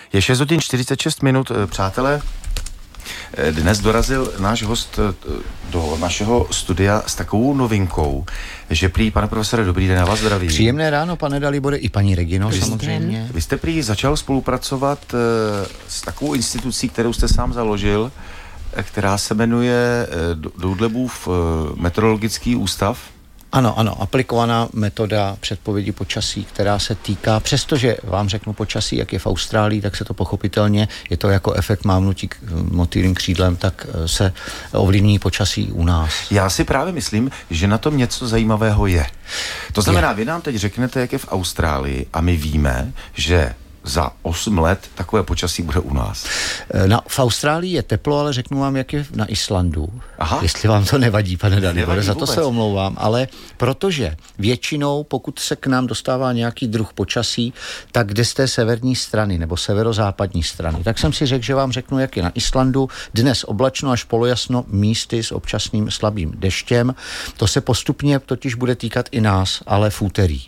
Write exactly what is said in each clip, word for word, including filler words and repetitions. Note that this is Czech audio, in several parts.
Je šest hodin čtyřicet šest minut, přátelé. Dnes dorazil náš host do našeho studia s takovou novinkou, že prý, pane profesore, dobrý den, já vás zdraví. Příjemné ráno, pane Dalibore, i paní Regino, vy samozřejmě. Jste, vy jste prý začal spolupracovat s takovou institucí, kterou jste sám založil, která se jmenuje Doudlebův meteorologický ústav. Ano, ano, aplikovaná metoda předpovědi počasí, která se týká, přestože vám řeknu počasí, jak je v Austrálii, tak se to pochopitelně, je to jako efekt mávnutí motýlím křídlem, tak se ovlivní počasí u nás. Já si právě myslím, že na tom něco zajímavého je. To znamená, je. Vy nám teď řeknete, jak je v Austrálii a my víme, že za osm let takové počasí bude u nás. Na, v Austrálii je teplo, ale řeknu vám, jak je na Islandu. Aha. Jestli vám to nevadí, pane Dalibore, za to vůbec. se omlouvám, ale protože většinou, pokud se k nám dostává nějaký druh počasí, tak jde z té severní strany nebo severozápadní strany. Tak jsem si řekl, že vám řeknu, jak je na Islandu. Dnes oblačno až polojasno, místy s občasným slabým deštěm. To se postupně totiž bude týkat i nás, ale v úterý.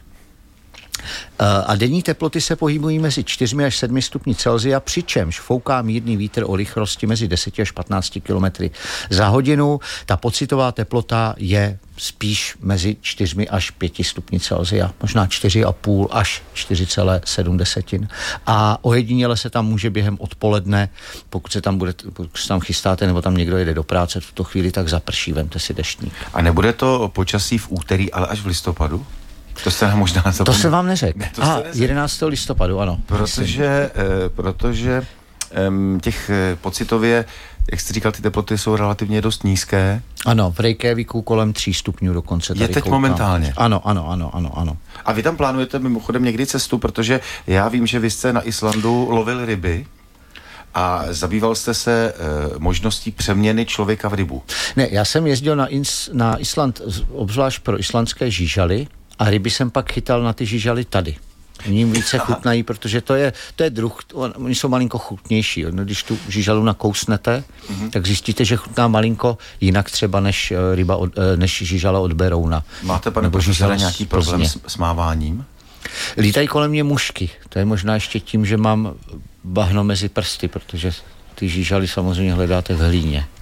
A denní teploty se pohybují mezi čtyřmi až sedmi stupni Celsia, přičemž fouká mírný vítr o rychlosti mezi deseti až patnácti kilometry za hodinu. Ta pocitová teplota je spíš mezi čtyřmi až pěti stupni Celsia, možná čtyři a půl až čtyři celé sedm desetin. A ojediněle se tam může během odpoledne, pokud se tam budete, pokud se tam chystáte, nebo tam někdo jede do práce v tuto chvíli, tak zaprší, vemte si deštník. A nebude to počasí v úterý, ale až v listopadu? To se možná zapomněl. To se vám neřekl. Ne, Aha, jedenáctého listopadu, ano. Protože, eh, protože eh, těch eh, pocitově, jak jste říkal, ty teploty jsou relativně dost nízké. Ano, v Reykjavíku kolem tří stupňů dokonce. Je teď koukám. Momentálně. Ano, ano, ano, ano, ano. A vy tam plánujete mimochodem někdy cestu, protože já vím, že vy jste na Islandu lovili ryby a zabýval jste se e, možností přeměny člověka v rybu. Ne, já jsem jezdil na, ins, na Island, obzvlášť pro islandské žížaly, a ryby jsem pak chytal na ty žížaly tady. Oni více chutnají, protože to je, to je druh, oni jsou malinko chutnější. No, když tu žížalu nakousnete, mm-hmm. tak zjistíte, že chutná malinko jinak třeba než ryba od, než žížala od berouna. Máte, pane profesore, nějaký problém s, s máváním? Lítají kolem mě mušky. To je možná ještě tím, že mám bahno mezi prsty, protože ty žížaly samozřejmě hledáte v hlíně.